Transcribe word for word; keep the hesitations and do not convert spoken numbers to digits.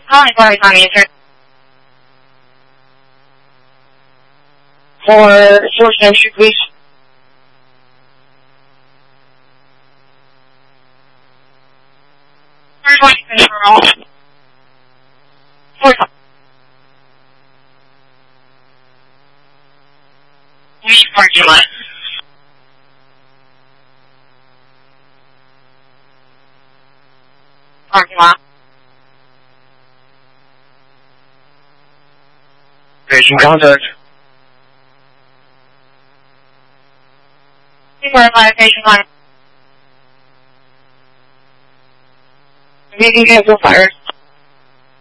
Calling for a answer. For source entry, please. First one control. Fourth. Leave parking lot. Parking lot. Patient contact. Please verify patient line. Meeting cancel fires.